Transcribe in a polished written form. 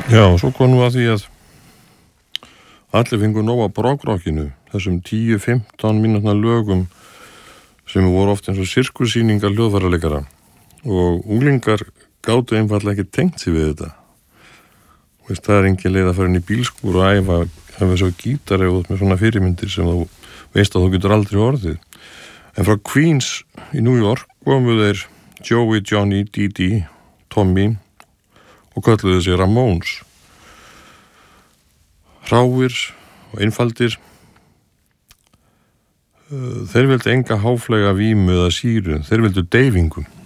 Já, svo kom nú að því að allir fengu nóg af prog-rockinu, þessum 10-15 mínútna lögum sem voru oft eins og sirkussýningar hljóðfæraleikara og unglingar gátu einfallega ekki tengt sig við þetta. Veist, það engin leið að fara inn í bílskúr og æfa svo gítar eða með svona fyrirmyndir sem þú veist að þú getur aldrei orðið. En frá Queens í New York komu þeir Joey, Johnny, Dee, Tommy og kölluðu sig Ramones. Hráir og einfaldir. Þeir vildu enga háflega vímu eða sýru, þeir vildu deyfingu.